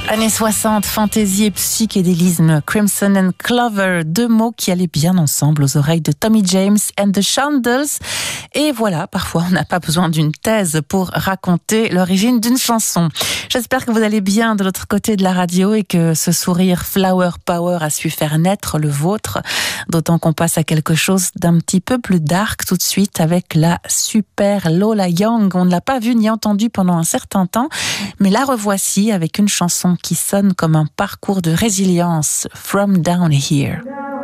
Années 60, fantaisie et psychédélisme, Crimson and Clover, deux mots qui allaient bien ensemble aux oreilles de Tommy James and the Shandles. Et voilà, parfois on n'a pas besoin d'une thèse pour raconter l'origine d'une chanson. J'espère que vous allez bien de l'autre côté de la radio et que ce sourire Flower Power a su faire naître le vôtre. D'autant qu'on passe à quelque chose d'un petit peu plus dark tout de suite avec la super Lola Young. On ne l'a pas vue ni entendue pendant un certain temps, mais la revoici avec une chanson qui sonne comme un parcours de résilience, From Down Here.